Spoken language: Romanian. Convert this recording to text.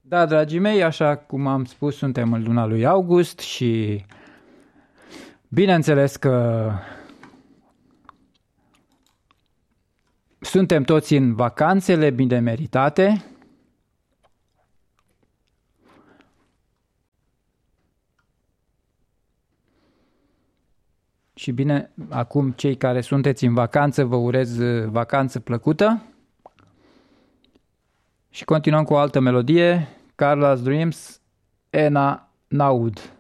Da, dragii mei, așa cum am spus, suntem în luna lui august și bineînțeles că suntem toți în vacanțele bine meritate. Și bine, acum cei care sunteți în vacanță, vă urez vacanță plăcută. Și continuăm cu o altă melodie, Carla's Dreams, Ena Naud.